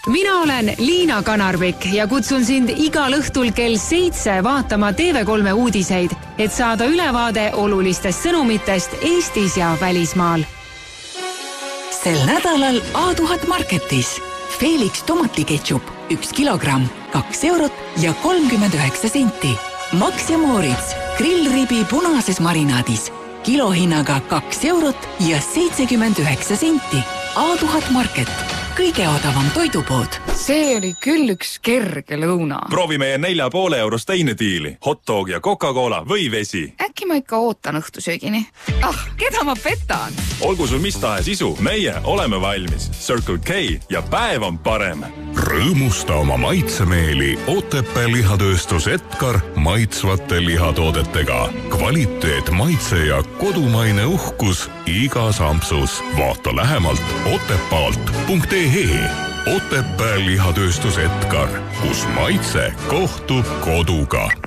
Mina olen Liina Kanarvik ja kutsun sind igal õhtul kell 7 vaatama TV3 uudiseid, et saada ülevaade olulistest sõnumitest Eestis ja välismaal. Sel nädalal A1000 Marketis Felix tomatiketšup 1 kilogramm, 2 eurot ja 39 senti. Max ja Moritz grillribi punases marinaadis kilohinnaga 2 eurot ja 79 senti. A1000 Market, kõige odavam toidupood. See oli küll üks kerge lõuna. Proovi meie 4,5 eurost teine diili. Hotdog ja Coca-Cola või vesi. Äkki ma ikka ootan õhtusöögini. Keda ma petan? Olgu sul mis tahes isu, meie oleme valmis. Circle K ja päev on parem. Rõõmusta oma maitsemeeli Otepää lihatööstus Edgar maitsvate lihatoodetega. Kvaliteet, maitse ja kodumaine uhkus igas ampsus. Vaata lähemalt otepaalt.ee. Otepää lihatööstus Edgar, kus maitse kohtub koduga.